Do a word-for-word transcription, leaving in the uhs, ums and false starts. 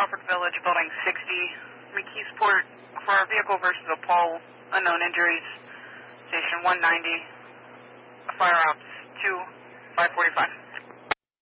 Crawford Village, building sixty, McKeesport, for our vehicle versus a pole, unknown injuries, station one ninety, fire ops two, five forty-five.